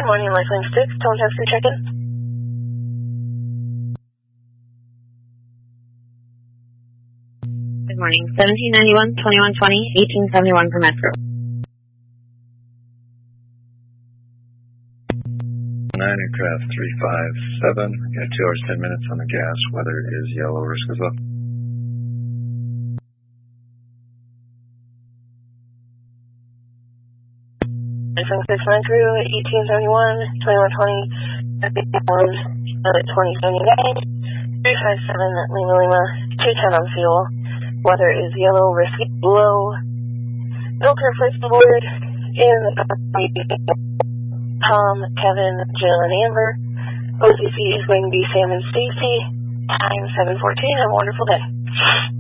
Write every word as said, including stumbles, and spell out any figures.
morning, Lifeline six, tone test for check-in. Good morning, seventeen ninety-one, twenty-one twenty, eighteen seventy-one for Metro. nine aircraft three five seven, got two hours, ten minutes on the gas, weather is yellow, risk is up. Lifeline six, nine crew, eighteen seventy-one, twenty-one twenty, twenty seventy-nine, three five seven, Lima Lima, two ten on fuel, weather is yellow, risk is low, no current flights aboard, in the Tom, Kevin, Jill, and Amber. O C C is going to be Sam and Stacy. Time seven fourteen. Have a wonderful day.